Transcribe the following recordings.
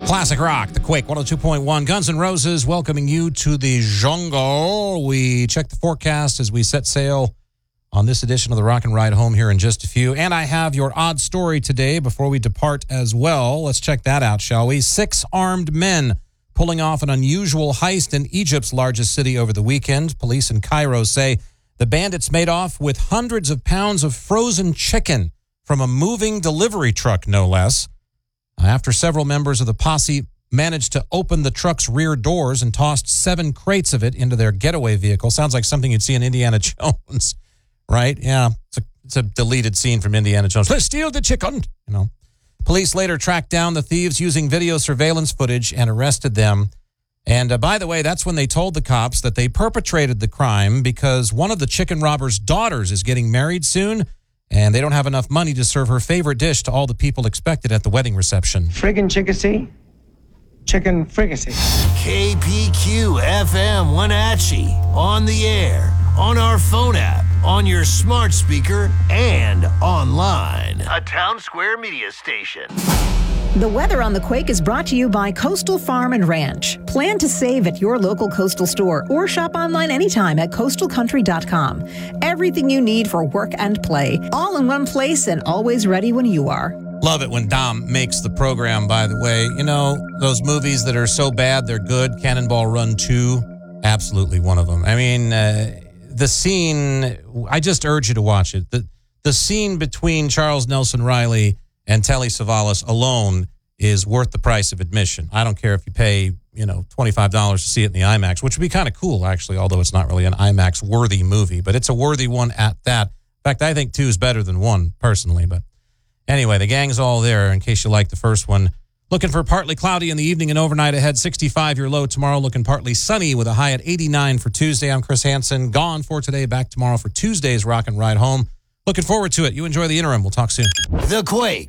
Classic rock, The Quake, 102.1. Guns N' Roses welcoming you to the jungle. We check the forecast as we set sail on this edition of the Rock and Ride Home here in just a few. And I have your odd story today before we depart as well. Let's check that out, shall we? 6 armed men pulling off an unusual heist in Egypt's largest city over the weekend. Police in Cairo say the bandits made off with hundreds of pounds of frozen chicken from a moving delivery truck, no less. After several members of the posse managed to open the truck's rear doors and tossed 7 crates of it into their getaway vehicle. Sounds like something you'd see in Indiana Jones, right? Yeah, it's a deleted scene from Indiana Jones. Let's steal the chicken, you know. Police later tracked down the thieves using video surveillance footage and arrested them. And by the way, that's when they told the cops that they perpetrated the crime because one of the chicken robbers' daughters is getting married soon, and they don't have enough money to serve her favorite dish to all the people expected at the wedding reception. Friggin' chickasee. Chicken fricassee. KPQ FM Wenatchee. On the air, on our phone app, on your smart speaker, and online. A Town Square media station. The weather on the Quake is brought to you by Coastal Farm and Ranch. Plan to save at your local Coastal store or shop online anytime at coastalcountry.com. Everything you need for work and play, all in one place and always ready when you are. Love it when Dom makes the program, by the way. You know, those movies that are so bad they're good, Cannonball Run 2, absolutely one of them. I mean, the scene, I just urge you to watch it. The scene between Charles Nelson Riley and Telly Savalas alone is worth the price of admission. I don't care if you pay, $25 to see it in the IMAX, which would be kind of cool, actually, although it's not really an IMAX-worthy movie, but it's a worthy one at that. In fact, I think 2 is better than 1, personally. But anyway, the gang's all there, in case you like the first one. Looking for partly cloudy in the evening and overnight ahead, 65 your low tomorrow, looking partly sunny with a high at 89 for Tuesday. I'm Chris Hansen, gone for today, back tomorrow for Tuesday's Rock and Ride Home. Looking forward to it. You enjoy the interim. We'll talk soon. The Quake.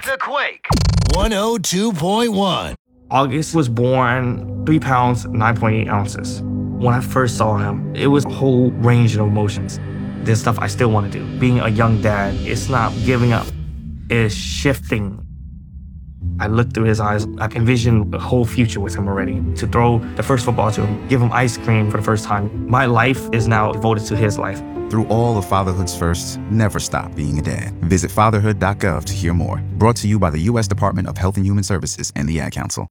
102.1. August was born 3 pounds, 9.8 ounces. When I first saw him, it was a whole range of emotions. There's stuff I still want to do. Being a young dad, it's not giving up. It's shifting. I looked through his eyes. I envisioned a whole future with him already. To throw the first football to him, give him ice cream for the first time. My life is now devoted to his life. Through all of fatherhood's firsts, never stop being a dad. Visit fatherhood.gov to hear more. Brought to you by the U.S. Department of Health and Human Services and the Ad Council.